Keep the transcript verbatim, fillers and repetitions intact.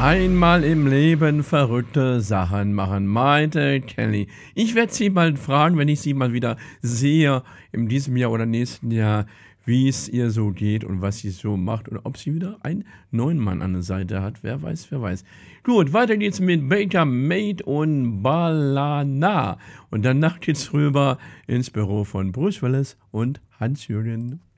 Einmal im Leben verrückte Sachen machen, meinte Kelly. Ich werde sie mal fragen, wenn ich sie mal wieder sehe, in diesem Jahr oder nächsten Jahr, wie es ihr so geht und was sie so macht und ob sie wieder einen neuen Mann an der Seite hat. Wer weiß, wer weiß. Gut, weiter geht's mit Baker Mate und Balana. Und danach geht's rüber ins Büro von Bruce Willis und Hans-Jürgen.